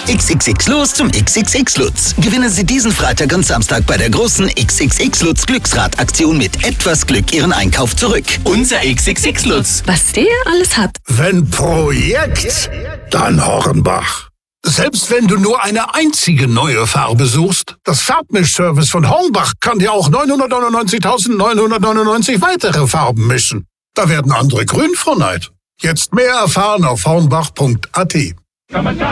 XXX los zum XXX Lutz. Gewinnen Sie diesen Freitag und Samstag bei der großen XXX Lutz Glücksrad-Aktion mit etwas Glück Ihren Einkauf zurück. Unser XXX Lutz. Was der alles hat. Wenn Projekt, dann Hornbach. Selbst wenn du nur eine einzige neue Farbe suchst, das Farbmischservice von Hornbach kann dir auch 999.999 weitere Farben mischen. Da werden andere grün vor Neid. Jetzt mehr erfahren auf hornbach.at.